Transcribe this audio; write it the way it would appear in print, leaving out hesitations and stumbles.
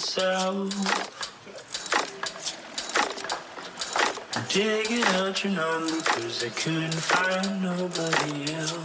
myself. Digging out your number 'cause I couldn't find nobody else.